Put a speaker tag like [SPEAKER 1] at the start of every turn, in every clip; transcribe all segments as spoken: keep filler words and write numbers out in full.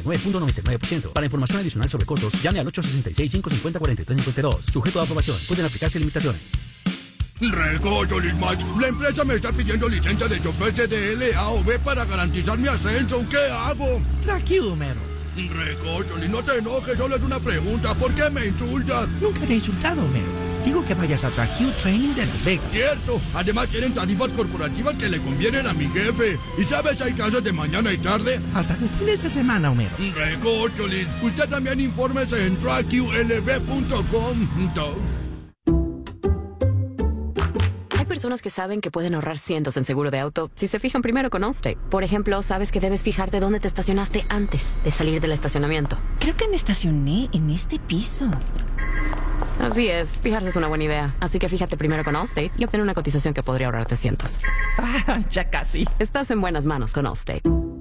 [SPEAKER 1] y nueve punto noventa y nueve por ciento. Para información adicional sobre costos, llame al ocho seis seis, cinco cinco cero, cuatro tres cinco dos. Sujeto a aprobación. Pueden aplicarse limitaciones.
[SPEAKER 2] Recocho, Max. La empresa me está pidiendo licencia de chofer C D L A o B para garantizar mi ascenso. ¿Qué hago?
[SPEAKER 3] Tranquilo, Homero.
[SPEAKER 2] Recocho, no te enojes, solo es una pregunta. ¿Por qué me insultas?
[SPEAKER 3] Nunca te he insultado, Homero. Digo que vayas a Track Training de Las Vegas.
[SPEAKER 2] Cierto. Además tienen tarifas corporativas que le convienen a mi jefe. ¿Y sabes, hay clases de mañana y tarde?
[SPEAKER 3] Hasta de fines de semana, Homero.
[SPEAKER 2] Recocho, usted también infórmese en track u l b punto com.
[SPEAKER 4] Hay personas que saben que pueden ahorrar cientos en seguro de auto si se fijan primero con Allstate. Por ejemplo, sabes que debes fijarte dónde te estacionaste antes de salir del estacionamiento.
[SPEAKER 5] Creo que me estacioné en este piso.
[SPEAKER 4] Así es, fijarse es una buena idea. Así que fíjate primero con Allstate y obtén una cotización que podría ahorrarte cientos.
[SPEAKER 5] Ah, ya casi.
[SPEAKER 4] Estás en buenas manos con Allstate.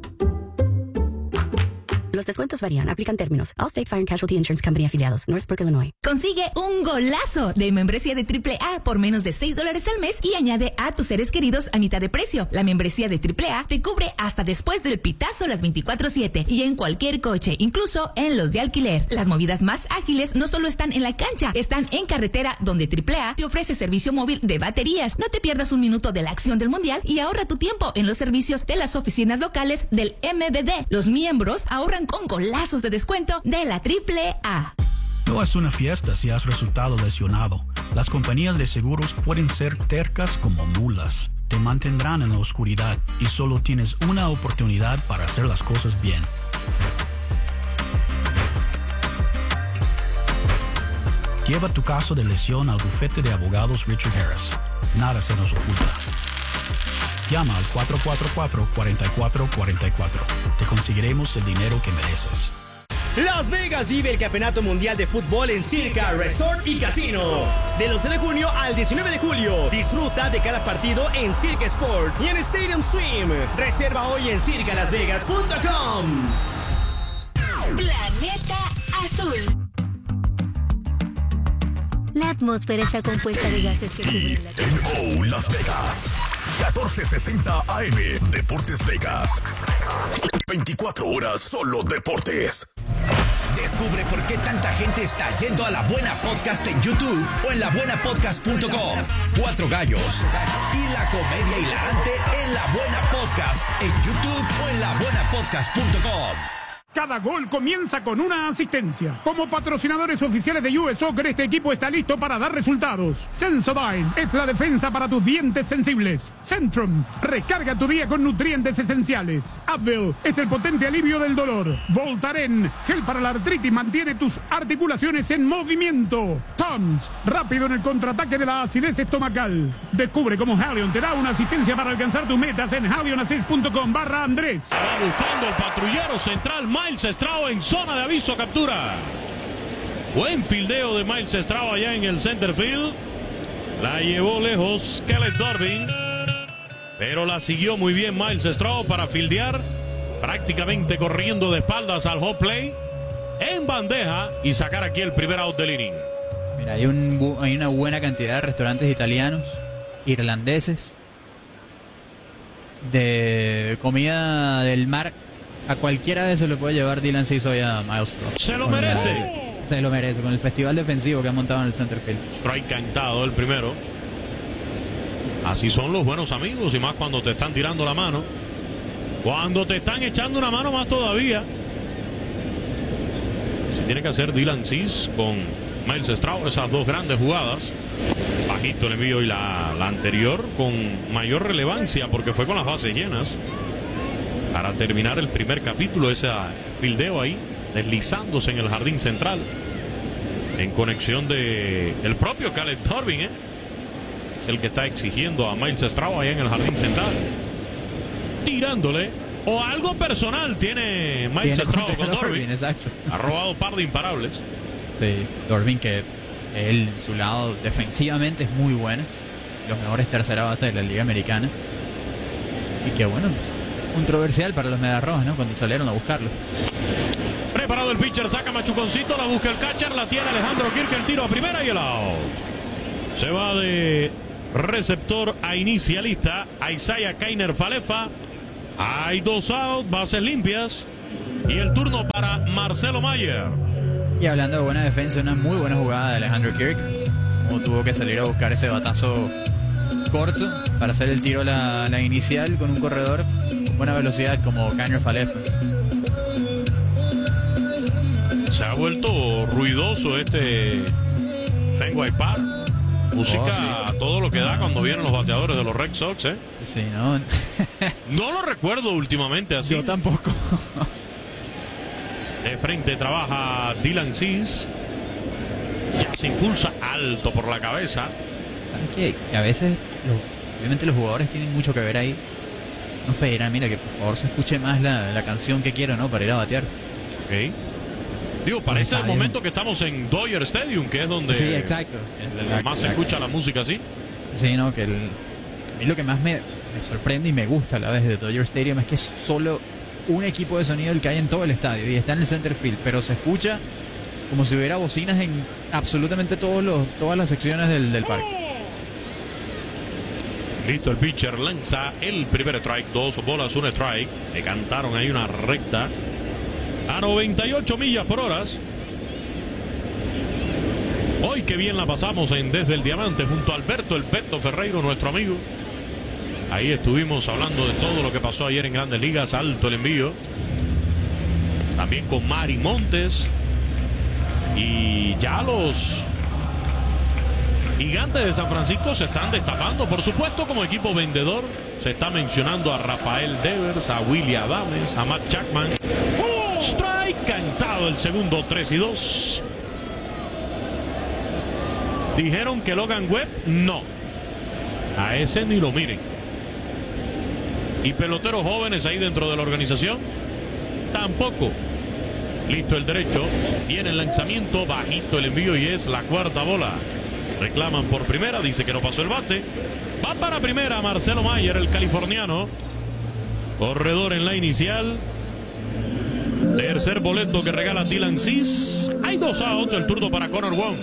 [SPEAKER 6] Los descuentos varían. Aplican términos. Allstate Fire and Casualty Insurance Company afiliados. Northbrook, Illinois.
[SPEAKER 7] Consigue un golazo de membresía de triple A por menos de seis dólares al mes y añade a tus seres queridos a mitad de precio. La membresía de triple A te cubre hasta después del pitazo las veinticuatro siete y en cualquier coche, incluso en los de alquiler. Las movidas más ágiles no solo están en la cancha, están en carretera, donde triple A te ofrece servicio móvil de baterías. No te pierdas un minuto de la acción del mundial y ahorra tu tiempo en los servicios de las oficinas locales del M V D. Los miembros ahorran con golazos de descuento de la triple A.
[SPEAKER 8] No es una fiesta si has resultado lesionado. Las compañías de seguros pueden ser tercas como mulas. Te mantendrán en la oscuridad y solo tienes una oportunidad para hacer las cosas bien. Lleva tu caso de lesión al bufete de abogados Richard Harris. Nada se nos oculta. Llama al cuatro cuatro cuatro, cuatro cuatro cuatro cuatro. Te conseguiremos el dinero que mereces.
[SPEAKER 9] Las Vegas vive el Campeonato Mundial de Fútbol en Circa Resort y Casino. Del once de junio al diecinueve de julio. Disfruta de cada partido en Circa Sport y en Stadium Swim. Reserva hoy en circa las vegas punto com.
[SPEAKER 10] Planeta Azul. La atmósfera está compuesta de gases que cubren la Tierra.
[SPEAKER 11] N O Las Vegas. catorce sesenta A M. Deportes Vegas. veinticuatro horas solo deportes.
[SPEAKER 12] Descubre por qué tanta gente está yendo a La Buena Podcast en YouTube o en la buena podcast punto com. Cuatro gallos y la comedia hilarante en La Buena Podcast en YouTube o en la buena podcast punto com.
[SPEAKER 13] Cada gol comienza con una asistencia. Como patrocinadores oficiales de U S Soccer, este equipo está listo para dar resultados. Sensodyne es la defensa para tus dientes sensibles. Centrum, recarga tu día con nutrientes esenciales. Advil es el potente alivio del dolor. Voltaren, gel para la artritis, mantiene tus articulaciones en movimiento. Tums, rápido en el contraataque de la acidez estomacal. Descubre cómo Halion te da una asistencia para alcanzar tus metas en halionassist punto com barra Andrés.
[SPEAKER 14] Va buscando el patrullero central Miles Straub en zona de aviso, captura. Buen fildeo de Miles Straub allá en el center field. La llevó lejos Caleb Durbin, pero la siguió muy bien Miles Straub para fildear, prácticamente corriendo de espaldas al hot play en bandeja y sacar aquí el primer out del inning.
[SPEAKER 15] Mira, hay, un, hay una buena cantidad de restaurantes italianos, irlandeses, de comida del mar. A cualquiera de esos le puede llevar Dylan Cease hoy a Miles Straub.
[SPEAKER 14] Se lo merece.
[SPEAKER 15] Se lo merece, con el festival defensivo que ha montado en el center field.
[SPEAKER 14] Strike cantado el primero. Así son los buenos amigos, y más cuando te están tirando la mano. Cuando te están echando una mano, más todavía. Se tiene que hacer Dylan Cease con Miles Straub, esas dos grandes jugadas. Bajito el envío y la, la anterior con mayor relevancia porque fue con las bases llenas. Para terminar el primer capítulo, ese fildeo ahí, deslizándose en el jardín central, en conexión de el propio Caleb Durbin, ¿eh? Es el que está exigiendo a Miles Straub ahí en el jardín central, tirándole, o algo personal tiene Miles Straub con Durbin.
[SPEAKER 15] Exacto.
[SPEAKER 14] Ha robado un par de imparables.
[SPEAKER 15] Sí, Durbin, que él, su lado defensivamente es muy bueno, los mejores tercera base de la Liga Americana, y que bueno, pues, controversial para los Mediarrojas, ¿no? Cuando salieron a buscarlo.
[SPEAKER 14] Preparado el pitcher, saca Machuconcito, la busca el catcher, la tiene Alejandro Kirk, el tiro a primera y el out. Se va de receptor a inicialista a Isaiah Kainer Falefa. Hay dos out, bases limpias. Y el turno para Marcelo Mayer.
[SPEAKER 15] Y hablando de buena defensa, una muy buena jugada de Alejandro Kirk. Como tuvo que salir a buscar ese batazo corto para hacer el tiro la, la inicial con un corredor con buena velocidad como Kiner Falefa.
[SPEAKER 14] Se ha vuelto ruidoso este Fenway Park. Música oh, sí. a todo lo que da cuando vienen los bateadores de los Red Sox, ¿eh?
[SPEAKER 15] Sí, ¿no?
[SPEAKER 14] No lo recuerdo últimamente así.
[SPEAKER 15] Yo tampoco.
[SPEAKER 14] De frente trabaja Dylan Cease. Ya se impulsa alto por la cabeza.
[SPEAKER 15] ¿Sabes qué? Que a veces, los, obviamente los jugadores tienen mucho que ver ahí. Nos pedirán, mira, que por favor se escuche más la, la canción que quiero, ¿no? Para ir a batear.
[SPEAKER 14] Ok. Digo, parece el momento que estamos en Dodger Stadium, que es donde
[SPEAKER 15] sí, exacto.
[SPEAKER 14] El, el, más se escucha la música así.
[SPEAKER 15] Sí, no, que el, a mí lo que más me, me sorprende y me gusta a la vez de Dodger Stadium es que es solo un equipo de sonido el que hay en todo el estadio y está en el center field, pero se escucha como si hubiera bocinas en absolutamente todos los, todas las secciones del, del parque.
[SPEAKER 14] Listo, el pitcher lanza el primer strike, dos bolas, un strike. Le cantaron ahí una recta a noventa y ocho millas por hora. Hoy que bien la pasamos en Desde el Diamante junto a Alberto El Beto Ferreiro, nuestro amigo. Ahí estuvimos hablando de todo lo que pasó ayer en Grandes Ligas. Alto el envío. También con Mari Montes. Y ya los Gigantes de San Francisco se están destapando, por supuesto, como equipo vendedor. Se está mencionando a Rafael Devers, a Willy Adames, a Matt Chapman. Strike, cantado el segundo, tres y dos. Dijeron que Logan Webb, no. A ese ni lo miren. Y peloteros jóvenes ahí dentro de la organización, tampoco. Listo el derecho. Viene el lanzamiento, bajito el envío y es la cuarta bola. Reclaman por primera, dice que no pasó el bate. Va para primera Marcelo Mayer, el californiano. Corredor en la inicial. Tercer boleto que regala Dylan Cease. Hay dos outs, el turno para Connor Wong.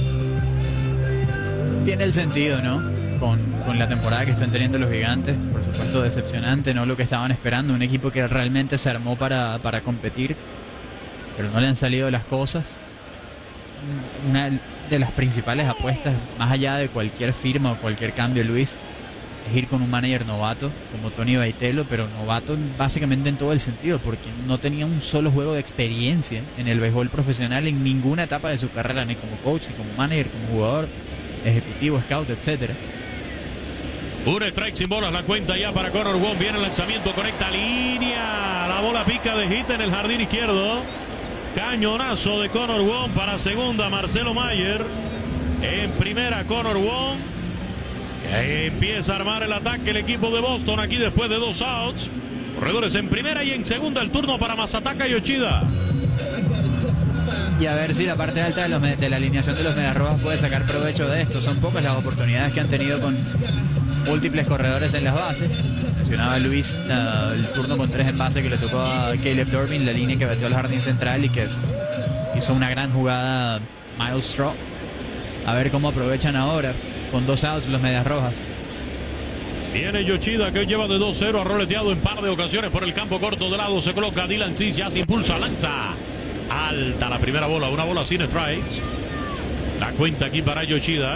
[SPEAKER 15] Tiene el sentido, ¿no? Con, con la temporada que están teniendo los Gigantes. Por supuesto, decepcionante, no lo que estaban esperando. Un equipo que realmente se armó para, para competir, pero no le han salido las cosas. Una de las principales apuestas, más allá de cualquier firma o cualquier cambio, Luis, es ir con un manager novato como Tony Baitelo, pero novato básicamente en todo el sentido, porque no tenía un solo juego de experiencia en el béisbol profesional en ninguna etapa de su carrera, ni como coach, ni como manager, como jugador, ejecutivo, scout, etcétera.
[SPEAKER 14] Un strike sin bolas, la cuenta ya para Connor Wong. Viene el lanzamiento, conecta línea. La bola pica de hit en el jardín izquierdo. Cañonazo de Connor Wong para segunda, Marcelo Mayer. En primera, Connor Wong. Empieza a armar el ataque el equipo de Boston aquí después de dos outs. Corredores en primera y en segunda, el turno para Masataka Yoshida.
[SPEAKER 15] Y a ver si la parte alta de, los, de la alineación de los Mediarrojas puede sacar provecho de esto. Son pocas las oportunidades que han tenido con múltiples corredores en las bases. Mencionaba Luis uh, el turno con tres en base que le tocó a Caleb Durbin, la línea que batió al jardín central y que hizo una gran jugada Miles Straw. A ver cómo aprovechan ahora con dos outs los Medias Rojas.
[SPEAKER 14] Viene Yoshida, que lleva de dos cero, ha roleteado en par de ocasiones por el campo corto de lado. Se coloca Dylan Cease, ya se impulsa, lanza alta la primera bola, una bola sin strikes. La cuenta aquí para Yoshida.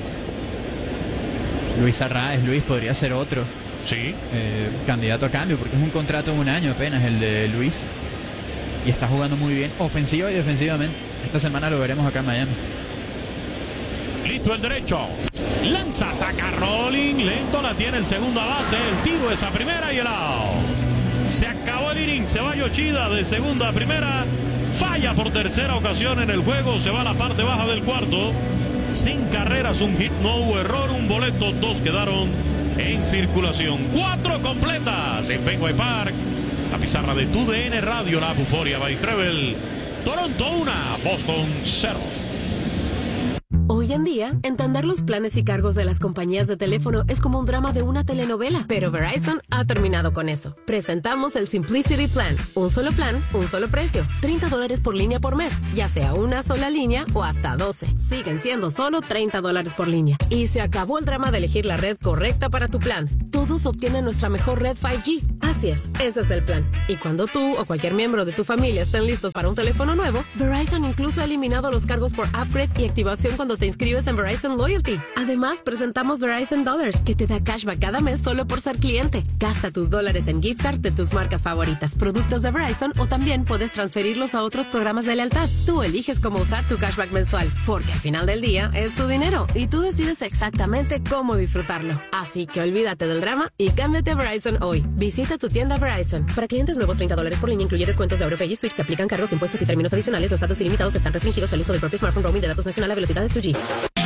[SPEAKER 14] Luis Arraez, Luis, podría ser otro. Sí.
[SPEAKER 15] Eh, candidato a cambio, porque es un contrato de un año apenas el de Luis. Y está jugando muy bien, ofensiva y defensivamente. Esta semana lo veremos acá en Miami.
[SPEAKER 14] Listo el derecho. Lanza, saca rolling. Lento la tiene el segunda base. El tiro es a primera y el out. Se acabó el inning. Se va Yoshida de segunda a primera. Falla por tercera ocasión en el juego. Se va a la parte baja del cuarto. Sin carreras, un hit, no hubo error, un boleto, dos quedaron en circulación. Cuatro completas en Fenway Park. La pizarra de tu D N Radio, la Buforia by Treble. Toronto una, Boston cero.
[SPEAKER 16] Hoy en día, entender los planes y cargos de las compañías de teléfono es como un drama de una telenovela, pero Verizon ha terminado con eso. Presentamos el Simplicity Plan. Un solo plan, un solo precio. treinta dólares por línea por mes, ya sea una sola línea o hasta doce. Siguen siendo solo treinta dólares por línea. Y se acabó el drama de elegir la red correcta para tu plan. Todos obtienen nuestra mejor red cinco G. Así es, ese es el plan. Y cuando tú o cualquier miembro de tu familia estén listos para un teléfono nuevo, Verizon incluso ha eliminado los cargos por upgrade y activación cuando te inscribes en Verizon Loyalty. Además, presentamos Verizon Dollars, que te da cashback cada mes solo por ser cliente. Gasta tus dólares en gift card de tus marcas favoritas, productos de Verizon, o también puedes transferirlos a otros programas de lealtad. Tú eliges cómo usar tu cashback mensual, porque al final del día es tu dinero y tú decides exactamente cómo disfrutarlo. Así que olvídate del drama y cámbiate a Verizon hoy. Visita tu tienda Verizon. Para clientes nuevos, treinta dólares por línea, incluye descuentos de Europay y Switch. Se aplican cargos, impuestos y términos adicionales. Los datos ilimitados están restringidos al uso del propio smartphone. Roaming de datos nacional a velocidades dos G.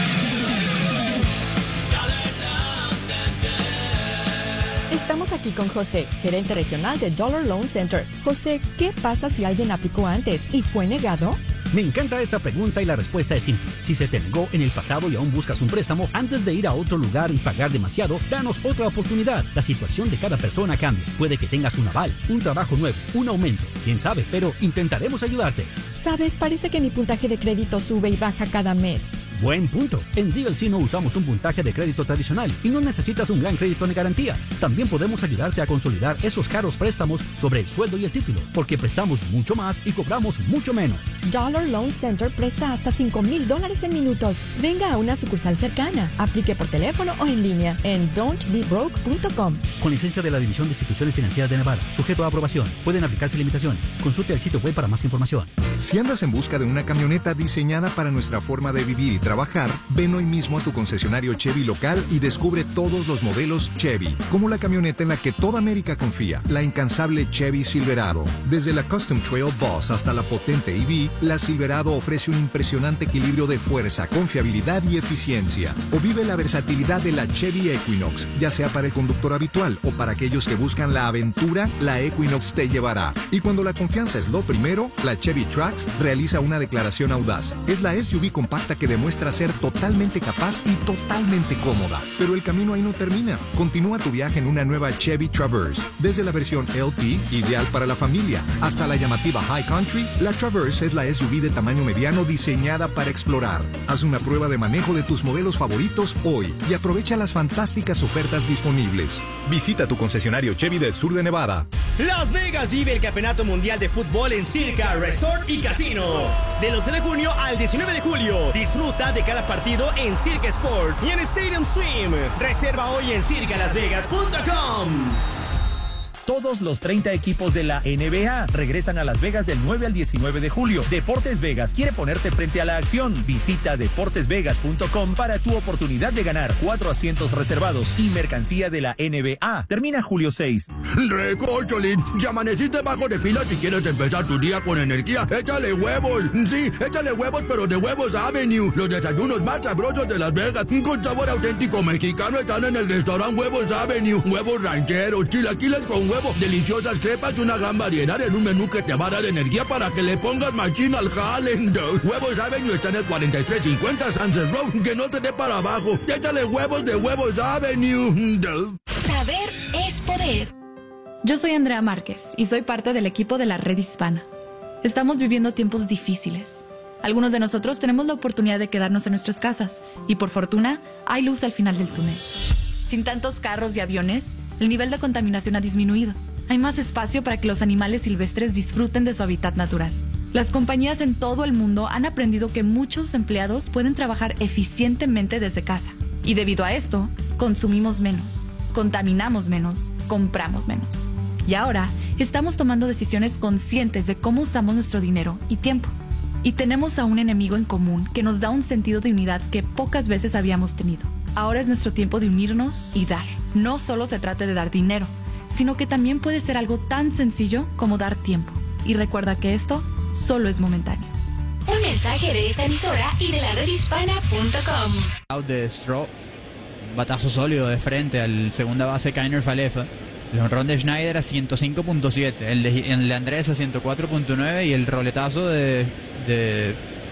[SPEAKER 17] Estamos aquí con José, gerente regional de Dollar Loan Center. José, ¿qué pasa si alguien aplicó antes y fue negado?
[SPEAKER 1] Me encanta esta pregunta y la respuesta es simple. Si se te negó en el pasado y aún buscas un préstamo, antes de ir a otro lugar y pagar demasiado, danos otra oportunidad. La situación de cada persona cambia. Puede que tengas un aval, un trabajo nuevo, un aumento. Quién sabe, pero intentaremos ayudarte.
[SPEAKER 17] Sabes, parece que mi puntaje de crédito sube y baja cada mes.
[SPEAKER 1] Buen punto. En D L C no usamos un puntaje de crédito tradicional y no necesitas un gran crédito ni garantías. También podemos ayudarte a consolidar esos caros préstamos sobre el sueldo y el título, porque prestamos mucho más y cobramos mucho menos.
[SPEAKER 17] Dollar Loan Center presta hasta cinco mil dólares en minutos. Venga a una sucursal cercana. Aplique por teléfono o en línea en don't be broke punto com.
[SPEAKER 1] Con licencia de la División de Instituciones Financieras de Nevada. Sujeto a aprobación. Pueden aplicarse limitaciones. Consulte el sitio web para más información.
[SPEAKER 18] Si andas en busca de una camioneta diseñada para nuestra forma de vivir y trabajar, ven hoy mismo a tu concesionario Chevy local y descubre todos los modelos Chevy, como la camioneta en la que toda América confía, la incansable Chevy Silverado. Desde la Custom Trail Boss hasta la potente E V, la Silverado ofrece un impresionante equilibrio de fuerza, confiabilidad y eficiencia. O vive la versatilidad de la Chevy Equinox, ya sea para el conductor habitual o para aquellos que buscan la aventura, la Equinox te llevará. Y cuando la confianza es lo primero, la Chevy Trax realiza una declaración audaz. Es la S U V compacta que demuestra ser totalmente capaz y totalmente cómoda. Pero el camino ahí no termina. Continúa tu viaje en una nueva Chevy Traverse. Desde la versión L T, ideal para la familia, hasta la llamativa High Country, la Traverse es la S U V de tamaño mediano diseñada para explorar. Haz una prueba de manejo de tus modelos favoritos hoy y aprovecha las fantásticas ofertas disponibles. Visita tu concesionario Chevy del sur de Nevada.
[SPEAKER 9] Las Vegas vive el Campeonato Mundial de Fútbol en Circa Resort y Casino. Del once de junio al diecinueve de julio, disfruta de cada partido en Circa Sport y en Stadium Swim. Reserva hoy en circa las vegas punto com.
[SPEAKER 19] Todos los treinta equipos de la N B A regresan a Las Vegas del nueve al diecinueve de julio. Deportes Vegas quiere ponerte frente a la acción. Visita deportes vegas punto com para tu oportunidad de ganar cuatro asientos reservados y mercancía de la N B A. Termina julio seis.
[SPEAKER 2] Recócholín, ya amaneciste bajo de pila si quieres empezar tu día con energía. Échale huevos. Sí, échale huevos, pero de Huevos Avenue. Los desayunos más sabrosos de Las Vegas, con sabor auténtico mexicano, están en el restaurante Huevos Avenue. Huevos rancheros, chilaquiles con huevos, deliciosas crepas y una gran variedad en un menú que te va a dar energía para que le pongas machina al jale. Huevos Avenue está en el cuarenta y tres cincuenta Sunset Road. Que no te dé para abajo. Échale huevos de Huevos Avenue.
[SPEAKER 20] Saber es poder.
[SPEAKER 21] Yo soy Andrea Márquez y soy parte del equipo de la Red Hispana. Estamos viviendo tiempos difíciles. Algunos de nosotros tenemos la oportunidad de quedarnos en nuestras casas y por fortuna hay luz al final del túnel. Sin tantos carros y aviones, el nivel de contaminación ha disminuido. Hay más espacio para que los animales silvestres disfruten de su hábitat natural. Las compañías en todo el mundo han aprendido que muchos empleados pueden trabajar eficientemente desde casa. Y debido a esto, consumimos menos, contaminamos menos, compramos menos. Y ahora, estamos tomando decisiones conscientes de cómo usamos nuestro dinero y tiempo. Y tenemos a un enemigo en común que nos da un sentido de unidad que pocas veces habíamos tenido. Ahora es nuestro tiempo de unirnos y dar. No solo se trata de dar dinero, sino que también puede ser algo tan sencillo como dar tiempo. Y recuerda que esto solo es momentáneo.
[SPEAKER 20] Un mensaje de esta emisora y de la red hispana punto com.
[SPEAKER 15] Out de Stroh, un batazo sólido de frente al segunda base Kiner Falefa. El honrón de Schneider a ciento cinco punto siete, el de, el de Andrés a ciento cuatro punto nueve y el roletazo de, de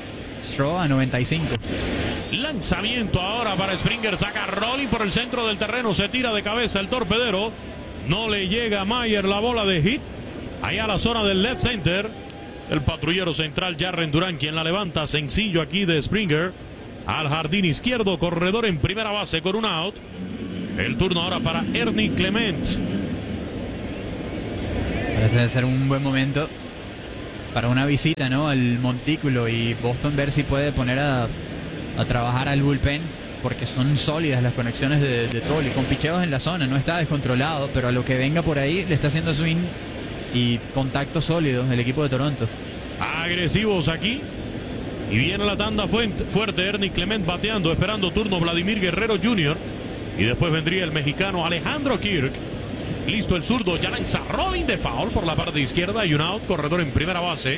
[SPEAKER 15] Stroh a noventa y cinco.
[SPEAKER 14] Lanzamiento ahora para Springer, saca Rolling por el centro del terreno, se tira de cabeza el torpedero, no le llega a Mayer la bola de hit, allá a la zona del left center, el patrullero central Jarren Durán quien la levanta, sencillo aquí de Springer, al jardín izquierdo, corredor en primera base con un out, el turno ahora para Ernie Clement.
[SPEAKER 15] Parece ser un buen momento para una visita, ¿no?, al montículo, y Boston ver si puede poner a, a trabajar al bullpen, porque son sólidas las conexiones de, de Tolley, con picheos en la zona, no está descontrolado, pero a lo que venga por ahí le está haciendo swing y contacto sólido el equipo de Toronto.
[SPEAKER 14] Agresivos aquí. Y viene la tanda fuerte. Ernie Clement bateando, esperando turno Vladimir Guerrero junior Y después vendría el mexicano Alejandro Kirk. Listo el zurdo, ya lanza rolling de foul por la parte izquierda y un out, corredor en primera base.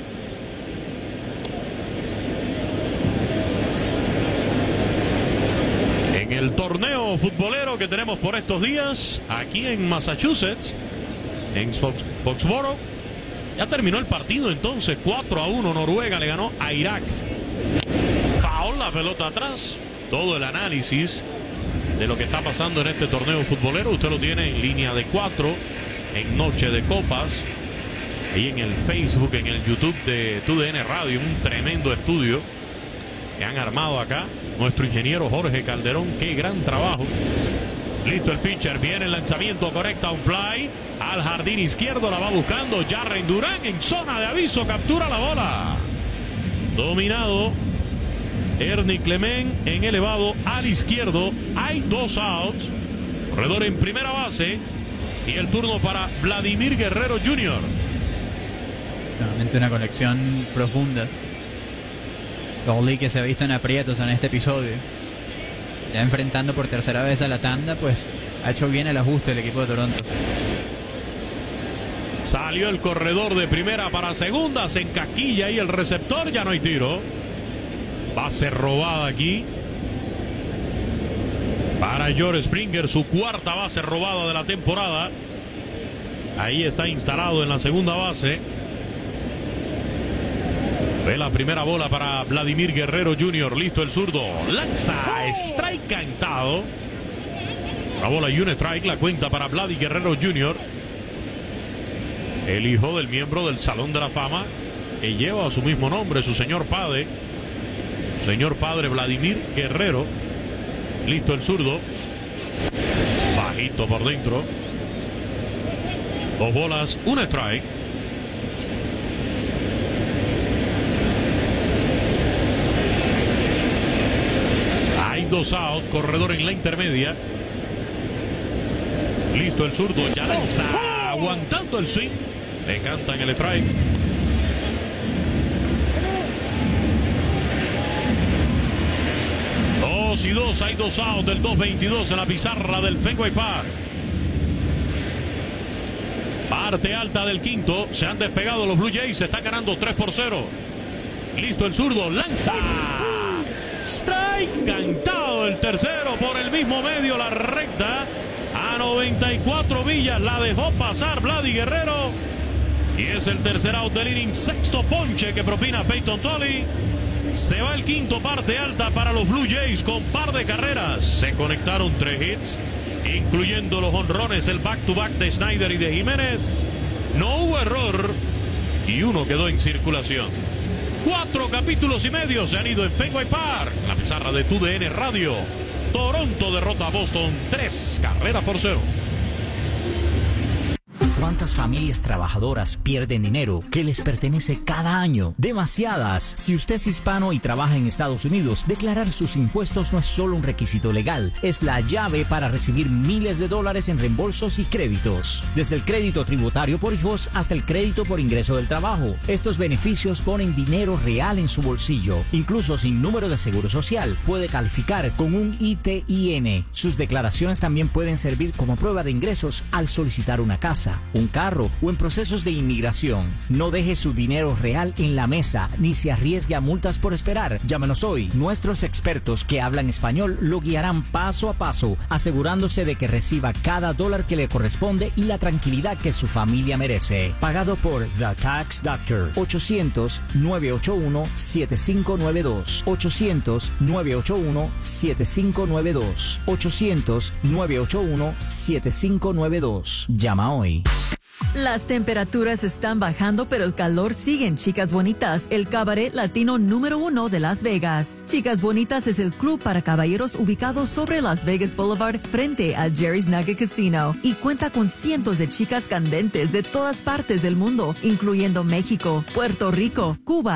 [SPEAKER 14] En el torneo futbolero que tenemos por estos días, aquí en Massachusetts, en Fox, Foxborough, ya terminó el partido entonces, cuatro a uno, Noruega le ganó a Irak. Foul, la pelota atrás, todo el análisis de lo que está pasando en este torneo futbolero, usted lo tiene en línea de cuatro, en Noche de Copas, ahí en el Facebook, en el YouTube de T U D N Radio, un tremendo estudio que han armado acá nuestro ingeniero Jorge Calderón. Qué gran trabajo. Listo el pitcher, viene el lanzamiento, correcta, un fly al jardín izquierdo, la va buscando Jarren Durán en zona de aviso, captura la bola. Dominado Ernie Clement en elevado al izquierdo, hay dos outs, corredor en primera base y el turno para Vladimir Guerrero junior
[SPEAKER 15] Nuevamente una conexión profunda. Tolley, que se ha visto en aprietos en este episodio, ya enfrentando por tercera vez a la tanda, pues ha hecho bien el ajuste el equipo de Toronto.
[SPEAKER 14] Salió el corredor de primera para segunda, se encasquilla y el receptor, ya no hay tiro. Base robada aquí para George Springer, su cuarta base robada de la temporada. Ahí está instalado en la segunda base. Ve la primera bola para Vladimir Guerrero junior Listo el zurdo, lanza, strike cantado. La bola y un strike, la cuenta para Vladimir Guerrero junior El hijo del miembro del Salón de la Fama, que lleva su mismo nombre, su señor padre. Señor padre Vladimir Guerrero. Listo el zurdo, bajito por dentro. Dos bolas, un strike. Hay dos out, corredor en la intermedia. Listo el zurdo, ya lanza, aguantando el swing. Le cantan el strike. Dos y dos, hay dos outs del dos veintidós en la pizarra del Fenway Park. Parte alta del quinto, se han despegado los Blue Jays, se están ganando tres por cero. Listo el zurdo, lanza, strike cantado el tercero por el mismo medio, la recta a noventa y cuatro millas, la dejó pasar Vladimir Guerrero y es el tercer out del inning, sexto ponche que propina Peyton Tolley. Se va el quinto, parte alta para los Blue Jays con par de carreras. Se conectaron tres hits, incluyendo los honrones, el back-to-back de Snyder y de Jiménez. No hubo error y uno quedó en circulación. Cuatro capítulos y medio se han ido en Fenway Park. La pizarra de T U D N Radio. Toronto derrota a Boston tres carreras por cero.
[SPEAKER 1] ¿Cuántas familias trabajadoras pierden dinero que les pertenece cada año? Demasiadas. Si usted es hispano y trabaja en Estados Unidos, declarar sus impuestos no es solo un requisito legal, es la llave para recibir miles de dólares en reembolsos y créditos. Desde el crédito tributario por hijos hasta el crédito por ingreso del trabajo. Estos beneficios ponen dinero real en su bolsillo. Incluso sin número de seguro social, puede calificar con un I T I N. Sus declaraciones también pueden servir como prueba de ingresos al solicitar una casa, un carro o en procesos de inmigración. No deje su dinero real en la mesa ni se arriesgue a multas por esperar. Llámenos hoy. Nuestros expertos que hablan español lo guiarán paso a paso, asegurándose de que reciba cada dólar que le corresponde y la tranquilidad que su familia merece. Pagado por The Tax Doctor. ochocientos, nueve ocho uno, siete cinco nueve dos. ochocientos, nueve ocho uno, siete cinco nueve dos. ochocientos, nueve ocho uno, siete cinco nueve dos. Llama hoy.
[SPEAKER 3] Las temperaturas están bajando, pero el calor sigue en Chicas Bonitas, el cabaret latino número uno de Las Vegas. Chicas Bonitas es el club para caballeros ubicado sobre Las Vegas Boulevard frente a Jerry's Nugget Casino y cuenta con cientos de chicas candentes de todas partes del mundo, incluyendo México, Puerto Rico, Cuba,